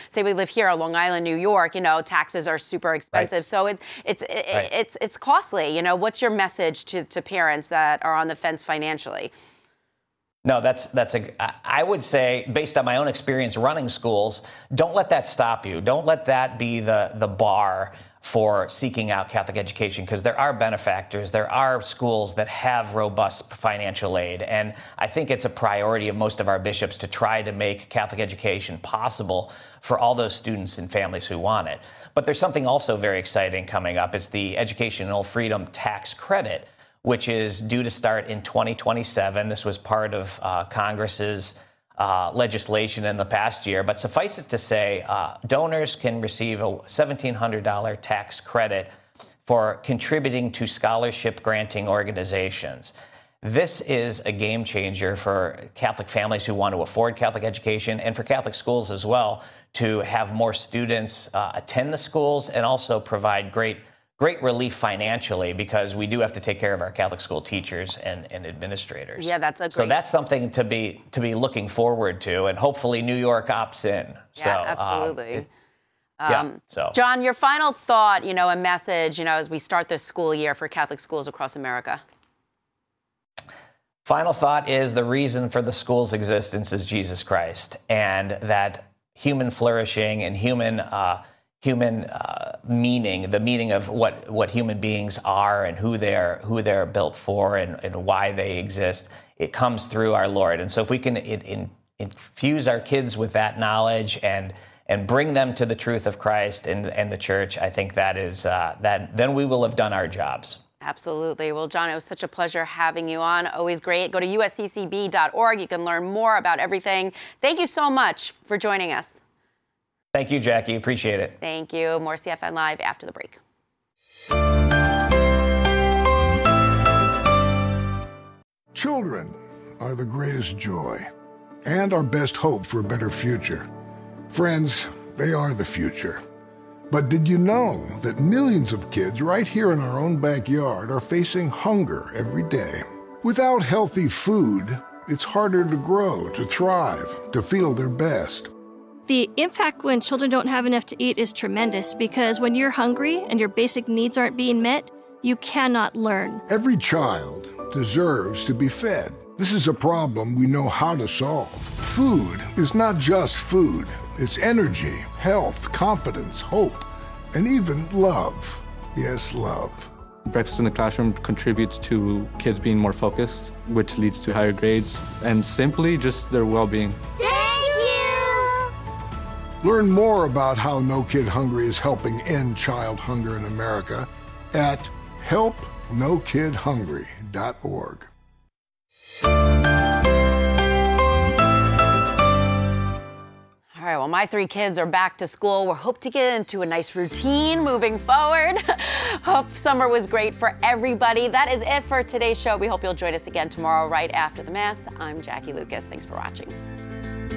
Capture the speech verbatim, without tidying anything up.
say we live here on Long Island, New York, you know, taxes are super expensive. Right. So it's it's it, right. it's it's costly. You know, what's your message to, to parents that are on the fence financially? No, that's that's a. I would say, based on my own experience running schools, don't let that stop you. Don't let that be the the bar for seeking out Catholic education, because there are benefactors, there are schools that have robust financial aid, and I think it's a priority of most of our bishops to try to make Catholic education possible for all those students and families who want it. But there's something also very exciting coming up. It's the Educational Freedom Tax Credit, which is due to start in twenty twenty-seven. This was part of uh, Congress's Uh, legislation in the past year, but suffice it to say, uh, donors can receive a seventeen hundred dollars tax credit for contributing to scholarship granting organizations. This is a game changer for Catholic families who want to afford Catholic education, and for Catholic schools as well, to have more students uh, attend the schools and also provide great Great relief financially, because we do have to take care of our Catholic school teachers and, and administrators. Yeah, that's a great. So that's something to be to be looking forward to, and hopefully New York opts in. Yeah, so, absolutely. Um, it, yeah. Um, so, John, your final thought, you know, a message, you know, as we start this school year for Catholic schools across America. Final thought is the reason for the school's existence is Jesus Christ, and that human flourishing and human. Uh, human uh, meaning, the meaning of what, what human beings are and who they're who they're built for, and, and why they exist, it comes through our Lord. And so if we can it, in, infuse our kids with that knowledge and and bring them to the truth of Christ and, and the church, I think that is uh, that then we will have done our jobs. Absolutely. Well, John, it was such a pleasure having you on. Always great. Go to U S C C B dot org. You can learn more about everything. Thank you so much for joining us. Thank you, Jackie. Appreciate it. Thank you. More C F N Live after the break. Children are the greatest joy and our best hope for a better future. Friends, they are the future. But did you know that millions of kids right here in our own backyard are facing hunger every day? Without healthy food, it's harder to grow, to thrive, to feel their best. The impact when children don't have enough to eat is tremendous, because when you're hungry and your basic needs aren't being met, you cannot learn. Every child deserves to be fed. This is a problem we know how to solve. Food is not just food. It's energy, health, confidence, hope, and even love. Yes, love. Breakfast in the classroom contributes to kids being more focused, which leads to higher grades, and simply just their well-being. Learn more about how No Kid Hungry is helping end child hunger in America at help no kid hungry dot org. All right, well, my three kids are back to school. We hope to get into a nice routine moving forward. Hope summer was great for everybody. That is it for today's show. We hope you'll join us again tomorrow right after the Mass. I'm Jackie Lucas. Thanks for watching.